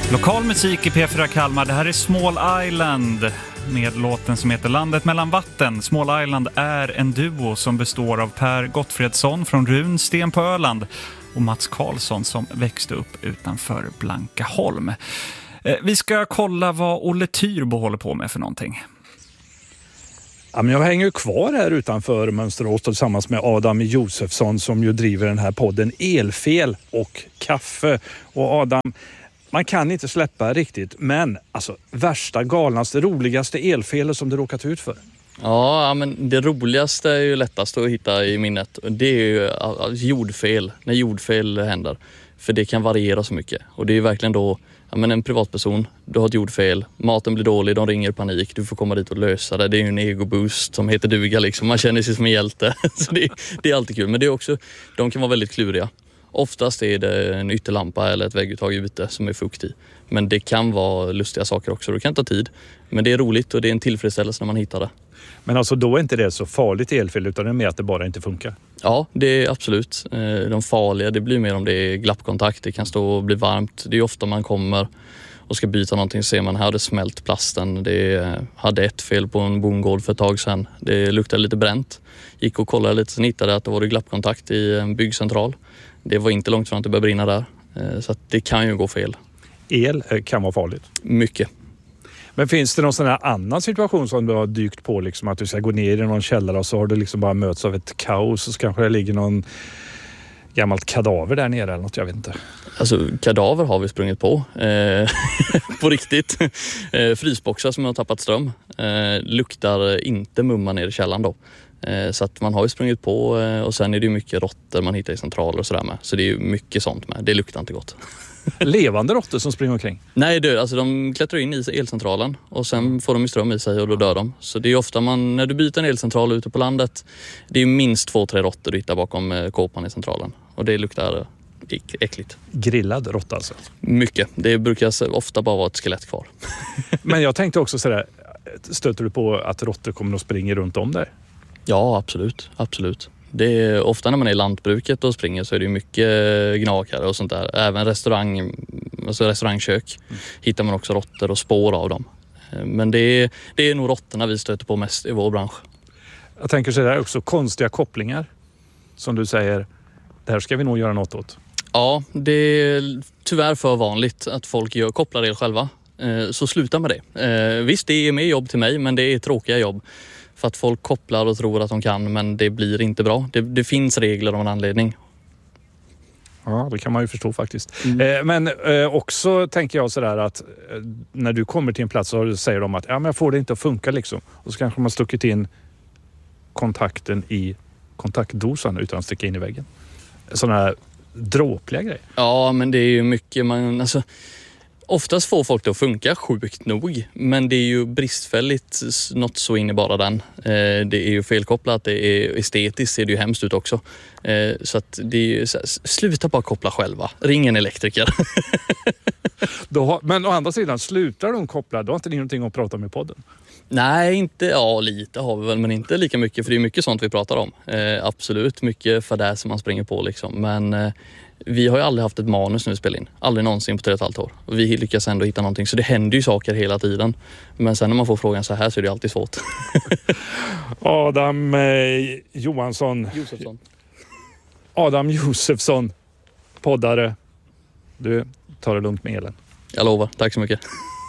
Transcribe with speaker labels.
Speaker 1: Lokal musik i P4 Kalmar. Det här är Small Island med låten som heter Landet mellan vatten. Small Island är en duo som består av Per Gottfredsson från Runsten på Öland och Mats Karlsson som växte upp utanför Blankaholm. Vi ska kolla vad Olle Tyrbo håller på med för någonting.
Speaker 2: Ja, men jag hänger kvar här utanför Mönsterås tillsammans med Adam Josefsson som ju driver den här podden Elfel och kaffe. Och Adam, man kan inte släppa riktigt, men alltså värsta, galnaste, roligaste elfelet som du råkat ut för?
Speaker 3: Ja, men det roligaste är ju lättast att hitta i minnet. Det är ju jordfel, när jordfel händer. För det kan variera så mycket. Och det är ju verkligen då, ja, men en privatperson, du har ett jordfel, maten blir dålig, de ringer i panik, du får komma dit och lösa det. Det är ju en egoboost som heter duga liksom, man känner sig som en hjälte. Så det är alltid kul, men det är också, de kan vara väldigt kluriga. Oftast är det en ytterlampa eller ett vägguttag ute som är fukt i. Men det kan vara lustiga saker också, det kan ta tid. Men det är roligt och det är en tillfredsställelse när man hittar det.
Speaker 2: Men alltså då är inte det så farligt elfel utan det är mer att det bara inte funkar?
Speaker 3: Ja, det är absolut. De farliga, det blir mer om det är glappkontakt. Det kan stå och bli varmt. Det är ofta man kommer och ska byta någonting, ser man här har det smält plasten. Det hade ett fel på en bondgård för ett tag sedan. Det luktade lite bränt. Gick och kollade lite, sen hittade jag att det var glappkontakt i en byggcentral. Det var inte långt från att det började brinna där. Så att det kan ju gå fel.
Speaker 2: El kan vara farligt?
Speaker 3: Mycket.
Speaker 2: Men finns det någon sån här annan situation som du har dykt på? Liksom att du ska gå ner i någon källare och så har du liksom bara möts av ett kaos och så kanske det ligger någon gammalt kadaver där nere eller något, jag vet inte.
Speaker 3: Alltså kadaver har vi sprungit på. På riktigt. Frysboxar som har tappat ström. Luktar inte mumma ner i källaren då. Så att man har ju sprungit på och sen är det ju mycket råttor man hittar i centraler och sådär med. Så det är ju mycket sånt med. Det luktar inte gott.
Speaker 2: Levande råttor som springer omkring?
Speaker 3: Nej, alltså de klättrar in i elcentralen och sen får de ju ström i sig och då dör de. Så det är ofta när du byter en elcentral ute på landet, det är minst 2-3 råttor du hittar bakom kåpan i centralen. Och det luktar äckligt.
Speaker 2: Grillad råtta alltså?
Speaker 3: Mycket. Det brukar ofta bara vara ett skelett kvar.
Speaker 2: Men jag tänkte också sådär, stöter du på att råttor kommer och springer runt om där?
Speaker 3: Ja, absolut. Det är ofta när man är i lantbruket och springer så är det mycket gnagare och sånt där. Även restaurangkök hittar man också råttor och spår av dem. Men det är nog råttorna vi stöter på mest i vår bransch.
Speaker 2: Jag tänker så där också, konstiga kopplingar som du säger, det här ska vi nog göra något åt.
Speaker 3: Ja, det är tyvärr för vanligt att folk kopplar el själva. Så sluta med det. Visst, det är mer jobb till mig, men det är tråkiga jobb. För att folk kopplar och tror att de kan, men det blir inte bra. Det finns regler om en anledning.
Speaker 2: Ja, det kan man ju förstå faktiskt. Men också tänker jag sådär att när du kommer till en plats så säger de att ja, men jag får det inte att funka liksom. Och så kanske man stuckit in kontakten i kontaktdosan utan att sticka in i väggen. Sådana här dråpliga grejer.
Speaker 3: Ja, men det är ju mycket oftast får folk det att funka sjukt nog, men det är ju bristfälligt något så in i bara den. Det är ju felkopplat, det är estetiskt, ser det ju hemskt ut också. Så att det är ju, sluta bara koppla själva, ring en elektriker.
Speaker 2: Men å andra sidan, slutar de koppla, då har inte ni någonting att prata om i podden?
Speaker 3: Nej, lite har vi väl, men inte lika mycket, för det är mycket sånt vi pratar om. Absolut, mycket fadäs som man springer på liksom, men vi har ju aldrig haft ett manus när vi spelar in. Aldrig någonsin på 3,5 år. Och vi lyckas ändå hitta någonting. Så det händer ju saker hela tiden. Men sen när man får frågan så här så är det alltid svårt.
Speaker 2: Adam Josefsson. Adam Josefsson, poddare. Du tar det lugnt med elen.
Speaker 3: Jag lovar. Tack så mycket.